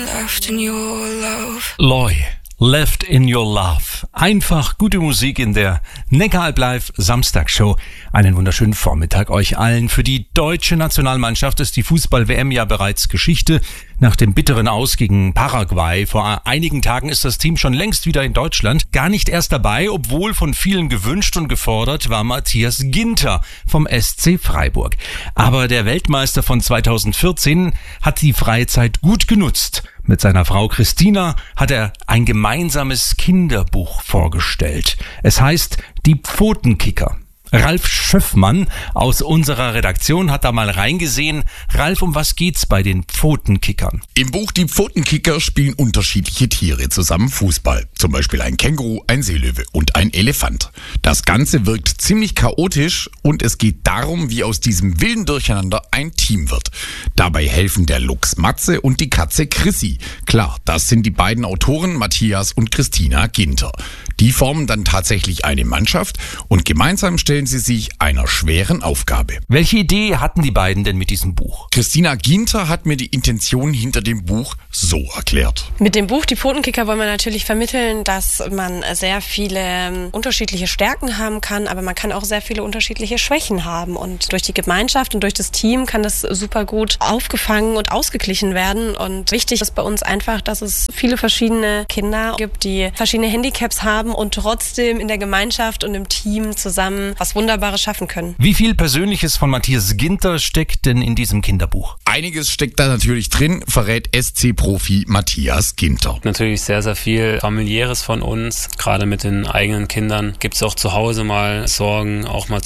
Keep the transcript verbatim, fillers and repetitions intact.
Left in your love. Loy, Left in Your Love. Einfach gute Musik in der Neckaralb Live Samstagshow. Einen wunderschönen Vormittag euch allen. Für die deutsche Nationalmannschaft ist die Fußball-W M ja bereits Geschichte. Nach dem bitteren Aus gegen Paraguay vor einigen Tagen ist das Team schon längst wieder in Deutschland. Gar nicht erst dabei, obwohl von vielen gewünscht und gefordert war Matthias Ginter vom S C Freiburg. Aber der Weltmeister von zweitausendvierzehn hat die freie Zeit gut genutzt. Mit seiner Frau Christina hat er ein gemeinsames Kinderbuch vorgestellt. Es heißt Die Pfotenkicker. Ralf Schöffmann aus unserer Redaktion hat da mal reingesehen. Ralf, um was geht's bei den Pfotenkickern? Im Buch Die Pfotenkicker spielen unterschiedliche Tiere zusammen Fußball. Zum Beispiel ein Känguru, ein Seelöwe und ein Elefant. Das Ganze wirkt ziemlich chaotisch und es geht darum, wie aus diesem wilden Durcheinander ein Team wird. Dabei helfen der Luchs Matze und die Katze Chrissy. Klar, das sind die beiden Autoren Matthias und Christina Ginter. Die formen dann tatsächlich eine Mannschaft und gemeinsam stellen sie sich einer schweren Aufgabe. Welche Idee hatten die beiden denn mit diesem Buch? Christina Ginter hat mir die Intention hinter dem Buch so erklärt. Mit dem Buch Die Pfotenkicker wollen wir natürlich vermitteln, dass man sehr viele unterschiedliche Stärken haben kann, aber man kann auch sehr viele unterschiedliche Schwächen haben. Und durch die Gemeinschaft und durch das Team kann das super gut aufgefangen und ausgeglichen werden. Und wichtig ist bei uns einfach, dass es viele verschiedene Kinder gibt, die verschiedene Handicaps haben und trotzdem in der Gemeinschaft und im Team zusammen was Wunderbares schaffen können. Wie viel Persönliches von Matthias Ginter steckt denn in diesem Kinderbuch? Einiges steckt da natürlich drin, verrät S C-Profi Matthias Ginter. Natürlich sehr, sehr viel Familiäres von uns. Gerade mit den eigenen Kindern gibt es auch zu Hause mal Sorgen, auch mal